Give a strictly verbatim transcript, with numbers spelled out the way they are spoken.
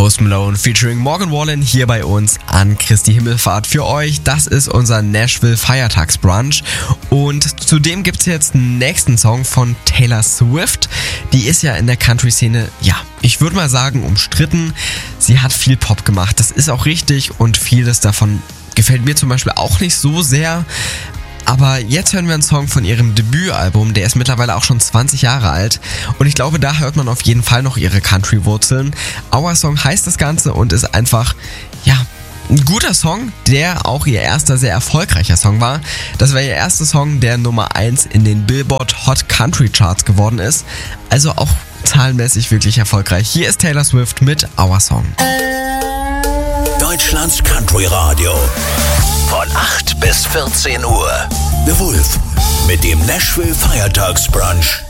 Post Malone featuring Morgan Wallen hier bei uns an Christi Himmelfahrt für euch. Das ist unser Nashville Feiertagsbrunch und zudem gibt's jetzt einen nächsten Song von Taylor Swift. Die ist ja in der Country-Szene, ja, ich würde mal sagen, umstritten. Sie hat viel Pop gemacht, das ist auch richtig und vieles davon gefällt mir zum Beispiel auch nicht so sehr. Aber jetzt hören wir einen Song von ihrem Debütalbum, der ist mittlerweile auch schon zwanzig Jahre alt. Und ich glaube, da hört man auf jeden Fall noch ihre Country-Wurzeln. Our Song heißt das Ganze und ist einfach, ja, ein guter Song, der auch ihr erster sehr erfolgreicher Song war. Das war ihr erster Song, der Nummer eins in den Billboard Hot Country Charts geworden ist. Also auch zahlenmäßig wirklich erfolgreich. Hier ist Taylor Swift mit Our Song. Deutschlands Country Radio. Von acht bis vierzehn Uhr. The Wolf mit dem Nashville Feiertagsbrunch.